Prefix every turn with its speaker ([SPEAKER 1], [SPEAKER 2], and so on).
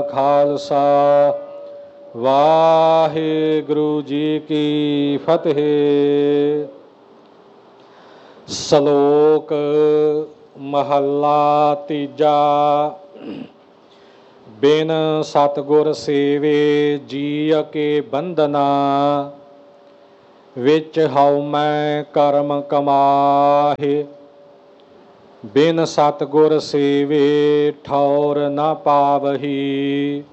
[SPEAKER 1] ਖਾਲਸਾ ਵਾਹਿਗੁਰੂ ਜੀ ਕੀ ਫਤਿਹ। ਸ਼ਲੋਕ ਮਹੱਲਾ ਤੀਜਾ। ਬਿਨ ਸਤਿਗੁਰ ਸੇਵੇ ਜੀਅ ਕੇ ਬੰਧਨਾ, ਵਿੱਚ ਹਉ ਮੈਂ ਕਰਮ ਕਮਾਹੇ। ਬਿਨ ਸਤਿਗੁਰ ਸੇਵੇ ਠੌਰ ਨ ਪਾਵਹੀ,